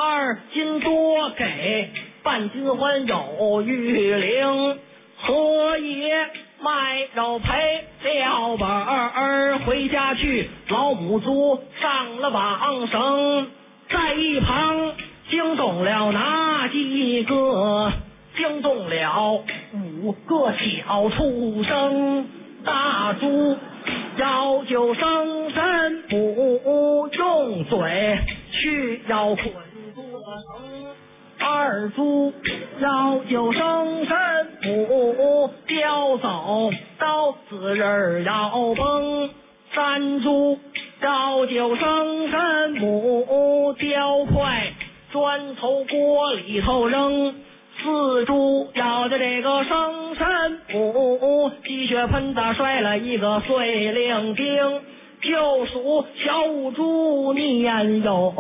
2斤多给，半斤还有余零，何也卖肉赔掉本儿，回家去老母猪上了网绳，在一旁惊动了哪几个？惊动了5个小畜生，大猪要救生身，不用嘴去要捆过绳。2猪要救生身，不叼走刀子刃要崩。3猪要救生身，不叼块砖头锅里头扔。4猪要的这个生身，不鸡血喷的摔了一个碎令钉。就属小5猪年幼